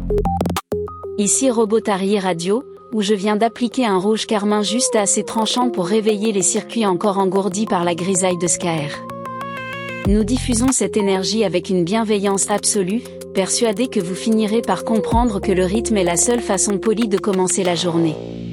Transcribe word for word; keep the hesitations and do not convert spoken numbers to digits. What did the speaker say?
Ici Robotari Radio, où je viens d'appliquer un rouge carmin juste assez tranchant pour réveiller les circuits encore engourdis par la grisaille de Scaer. Nous diffusons cette énergie avec une bienveillance absolue, persuadés que vous finirez par comprendre que le rythme est la seule façon polie de commencer la journée.